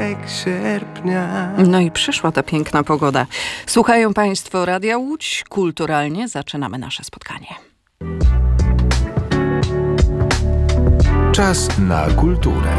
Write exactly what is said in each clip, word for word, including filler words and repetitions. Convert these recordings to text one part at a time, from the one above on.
początek sierpnia. No i przyszła ta piękna pogoda. Słuchają Państwo Radia Łódź. Kulturalnie zaczynamy nasze spotkanie. Czas na kulturę.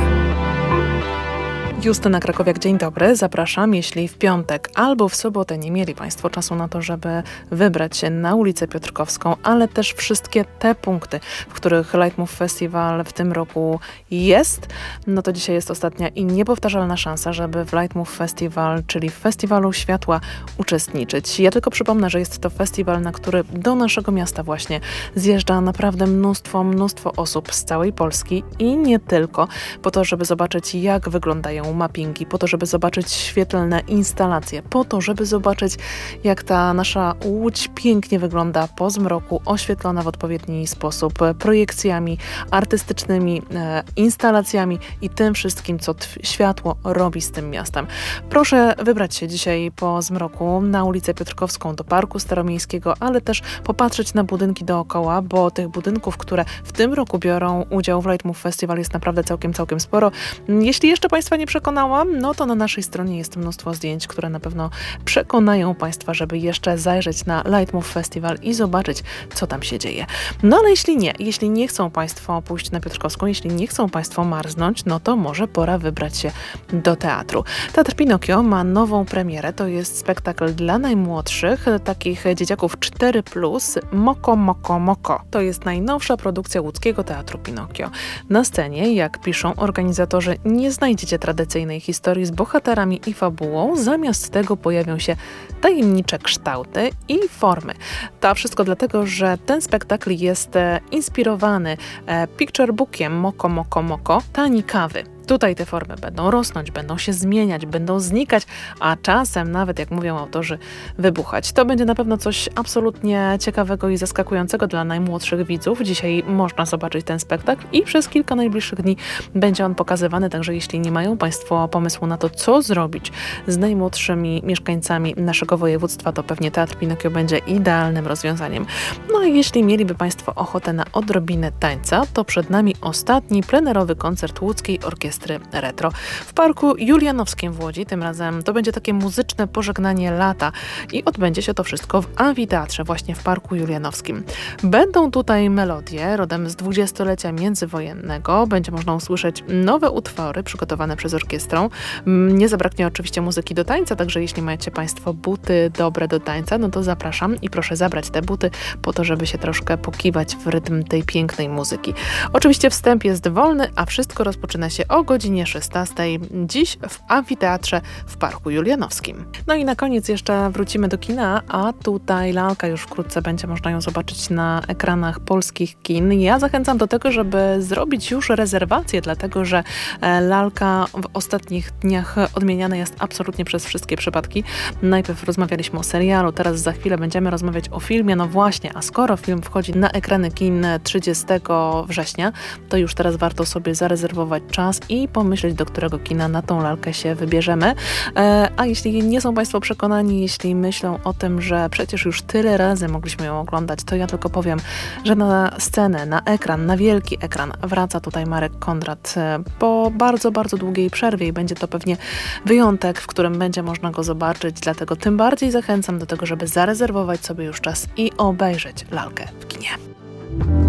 Justyna Krakowiak, dzień dobry. Zapraszam, jeśli w piątek albo w sobotę nie mieli Państwo czasu na to, żeby wybrać się na ulicę Piotrkowską, ale też wszystkie te punkty, w których Lightmove Festival w tym roku jest, no to dzisiaj jest ostatnia i niepowtarzalna szansa, żeby w Lightmove Festival, czyli w Festiwalu Światła, uczestniczyć. Ja tylko przypomnę, że jest to festiwal, na który do naszego miasta właśnie zjeżdża naprawdę mnóstwo, mnóstwo osób z całej Polski i nie tylko, po to, żeby zobaczyć, jak wyglądają mappingi, po to, żeby zobaczyć świetlne instalacje, po to, żeby zobaczyć, jak ta nasza Łódź pięknie wygląda po zmroku, oświetlona w odpowiedni sposób, projekcjami artystycznymi, e, instalacjami i tym wszystkim, co t- światło robi z tym miastem. Proszę wybrać się dzisiaj po zmroku na ulicę Piotrkowską do Parku Staromiejskiego, ale też popatrzeć na budynki dookoła, bo tych budynków, które w tym roku biorą udział w Lightmove Festival, jest naprawdę całkiem, całkiem sporo. Jeśli jeszcze Państwa nie przekonałam, no to na naszej stronie jest mnóstwo zdjęć, które na pewno przekonają Państwa, żeby jeszcze zajrzeć na Lightmove Festival i zobaczyć, co tam się dzieje. No ale jeśli nie, jeśli nie chcą Państwo pójść na Piotrkowską, jeśli nie chcą Państwo marznąć, no to może pora wybrać się do teatru. Teatr Pinokio ma nową premierę, to jest spektakl dla najmłodszych, takich dzieciaków cztery plus, Moko, Moko, Moko. To jest najnowsza produkcja łódzkiego Teatru Pinokio. Na scenie, jak piszą organizatorzy, nie znajdziecie tradycyjnej historii z bohaterami i fabułą, zamiast tego pojawią się tajemnicze kształty i formy. To wszystko dlatego, że ten spektakl jest e, inspirowany e, picture bookiem Moko, Moko, Moko, Tani Kawy. Tutaj te formy będą rosnąć, będą się zmieniać, będą znikać, a czasem nawet, jak mówią autorzy, wybuchać. To będzie na pewno coś absolutnie ciekawego i zaskakującego dla najmłodszych widzów. Dzisiaj można zobaczyć ten spektakl i przez kilka najbliższych dni będzie on pokazywany, także jeśli nie mają Państwo pomysłu na to, co zrobić z najmłodszymi mieszkańcami naszego województwa, to pewnie Teatr Pinokio będzie idealnym rozwiązaniem. No i jeśli mieliby Państwo ochotę na odrobinę tańca, to przed nami ostatni plenerowy koncert Łódzkiej Orkiestry Retro w Parku Julianowskim w Łodzi. Tym razem to będzie takie muzyczne pożegnanie lata i odbędzie się to wszystko w amfiteatrze właśnie w Parku Julianowskim. Będą tutaj melodie rodem z dwudziestolecia międzywojennego. Będzie można usłyszeć nowe utwory przygotowane przez orkiestrę. Nie zabraknie oczywiście muzyki do tańca, także jeśli macie Państwo buty dobre do tańca, no to zapraszam i proszę zabrać te buty po to, żeby się troszkę pokiwać w rytm tej pięknej muzyki. Oczywiście wstęp jest wolny, a wszystko rozpoczyna się o godzinie szesnastej, dziś w amfiteatrze w Parku Julianowskim. No i na koniec jeszcze wrócimy do kina, a tutaj lalka już wkrótce będzie można ją zobaczyć na ekranach polskich kin. Ja zachęcam do tego, żeby zrobić już rezerwację, dlatego że lalka w ostatnich dniach odmieniana jest absolutnie przez wszystkie przypadki. Najpierw rozmawialiśmy o serialu, teraz za chwilę będziemy rozmawiać o filmie. No właśnie, a skoro film wchodzi na ekrany kin trzydziestego września, to już teraz warto sobie zarezerwować czas i pomyśleć, do którego kina na tą lalkę się wybierzemy. E, a jeśli nie są Państwo przekonani, jeśli myślą o tym, że przecież już tyle razy mogliśmy ją oglądać, to ja tylko powiem, że na scenę, na ekran, na wielki ekran wraca tutaj Marek Konrad po bardzo, bardzo długiej przerwie i będzie to pewnie wyjątek, w którym będzie można go zobaczyć, dlatego tym bardziej zachęcam do tego, żeby zarezerwować sobie już czas i obejrzeć lalkę w kinie.